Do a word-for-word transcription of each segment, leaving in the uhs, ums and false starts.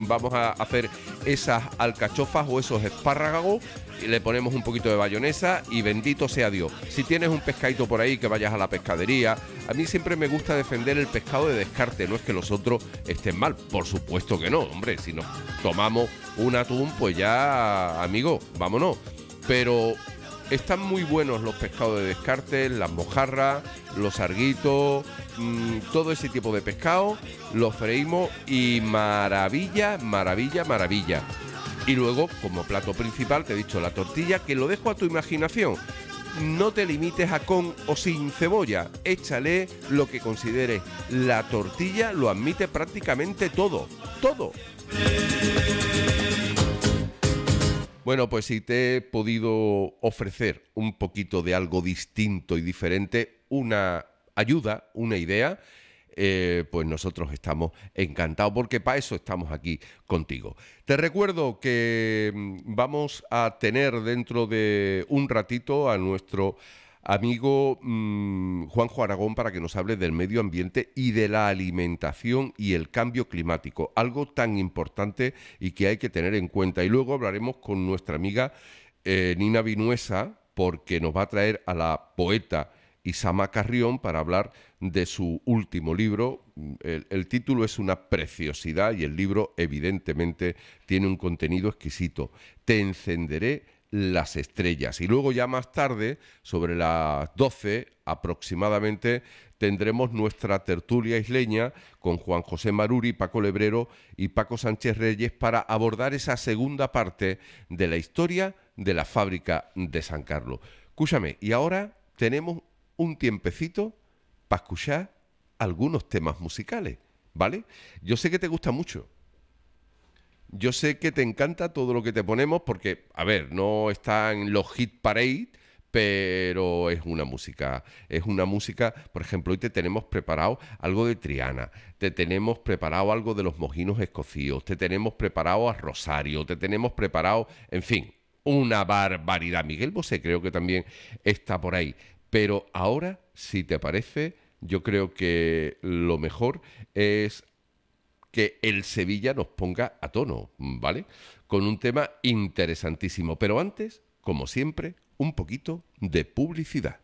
vamos a hacer esas alcachofas o esos espárragos, y le ponemos un poquito de bayonesa y bendito sea Dios. Si tienes un pescadito por ahí, que vayas a la pescadería. A mí siempre me gusta defender el pescado de descarte, no es que los otros estén mal, por supuesto que no, hombre, si nos tomamos un atún, pues ya, amigo, vámonos. Pero están muy buenos los pescados de descarte, las mojarras, los sarguitos, mmm, todo ese tipo de pescado, los freímos y maravilla, maravilla, maravilla. Y luego, como plato principal, te he dicho la tortilla, que lo dejo a tu imaginación. No te limites a con o sin cebolla, échale lo que consideres. La tortilla lo admite prácticamente todo, todo. Bueno, pues si te he podido ofrecer un poquito de algo distinto y diferente, una ayuda, una idea, eh, pues nosotros estamos encantados, porque para eso estamos aquí contigo. Te recuerdo que vamos a tener dentro de un ratito a nuestro amigo mmm, Juanjo Aragón, para que nos hable del medio ambiente y de la alimentación y el cambio climático, algo tan importante y que hay que tener en cuenta. Y luego hablaremos con nuestra amiga eh, Nina Vinuesa, porque nos va a traer a la poeta Isama Carrión para hablar de su último libro. El, el título es una preciosidad y el libro evidentemente tiene un contenido exquisito. Te encenderé las estrellas. Y luego ya más tarde, sobre las doce aproximadamente, tendremos nuestra tertulia isleña con Juan José Maruri, Paco Lebrero y Paco Sánchez Reyes, para abordar esa segunda parte de la historia de la fábrica de San Carlos. Escúchame, y ahora tenemos un tiempecito para escuchar algunos temas musicales, ¿vale? Yo sé que te gusta mucho. Yo sé que te encanta todo lo que te ponemos porque, a ver, no está en los hit parade, pero es una música, es una música, por ejemplo, hoy te tenemos preparado algo de Triana, te tenemos preparado algo de los mojinos escocíos, te tenemos preparado a Rosario, te tenemos preparado, en fin, una barbaridad. Miguel Bosé creo que también está por ahí. Pero ahora, si te parece, yo creo que lo mejor es que el Sevilla nos ponga a tono, ¿vale? Con un tema interesantísimo. Pero antes, como siempre, un poquito de publicidad.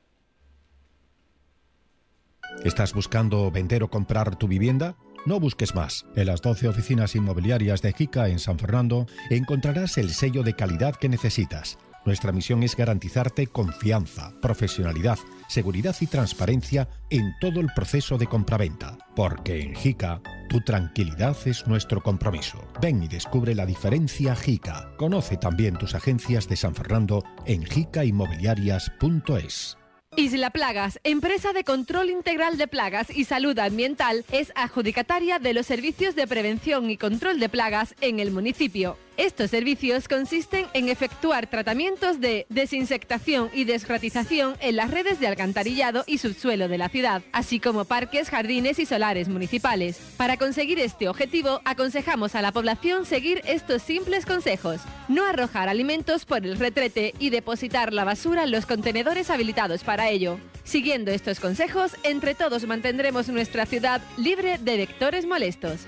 ¿Estás buscando vender o comprar tu vivienda? No busques más. En las doce oficinas inmobiliarias de Jica, en San Fernando, encontrarás el sello de calidad que necesitas. Nuestra misión es garantizarte confianza, profesionalidad, seguridad y transparencia en todo el proceso de compraventa. Porque en Jica, tu tranquilidad es nuestro compromiso. Ven y descubre la diferencia Jica. Conoce también tus agencias de San Fernando en jica inmobiliarias punto es. Isla Plagas, empresa de control integral de plagas y salud ambiental, es adjudicataria de los servicios de prevención y control de plagas en el municipio. Estos servicios consisten en efectuar tratamientos de desinsectación y desratización en las redes de alcantarillado y subsuelo de la ciudad, así como parques, jardines y solares municipales. Para conseguir este objetivo, aconsejamos a la población seguir estos simples consejos: no arrojar alimentos por el retrete y depositar la basura en los contenedores habilitados para ello. Siguiendo estos consejos, entre todos mantendremos nuestra ciudad libre de vectores molestos.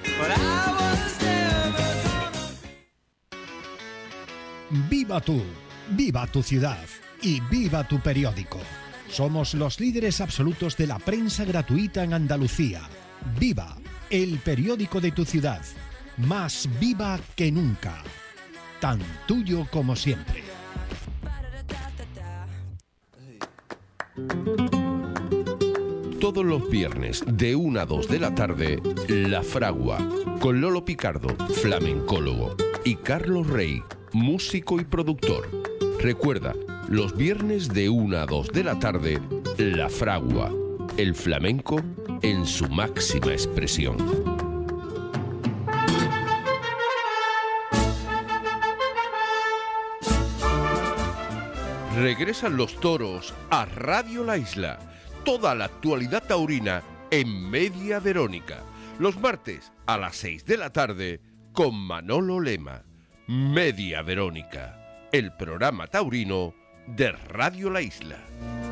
¡Viva tú! ¡Viva tu ciudad! ¡Y viva tu periódico! Somos los líderes absolutos de la prensa gratuita en Andalucía. ¡Viva! El periódico de tu ciudad. Más viva que nunca. Tan tuyo como siempre. Todos los viernes de una a dos de la tarde, La Fragua, con Lolo Picardo, flamencólogo, y Carlos Rey, músico y productor. Recuerda, los viernes de una a dos de la tarde, La Fragua, el flamenco en su máxima expresión. Regresan los toros a Radio La Isla. Toda la actualidad taurina en Media Verónica. Los martes a las seis de la tarde con Manolo Lema. Media Verónica, el programa taurino de Radio La Isla.